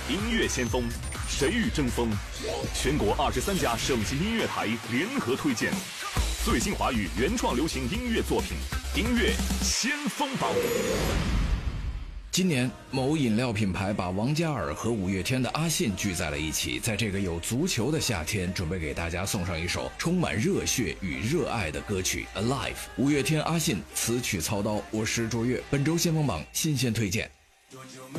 音乐先锋，谁与争锋？全国23家省级音乐台联合推荐最新华语原创流行音乐作品，音乐先锋榜。 今年，某饮料品牌把王嘉尔和五月天的阿信聚在了一起，在这个有足球的夏天，准备给大家送上一首充满热血与热爱的歌曲《Alive》。五月天阿信词曲操刀，我是卓越。本周先锋榜新鲜推荐。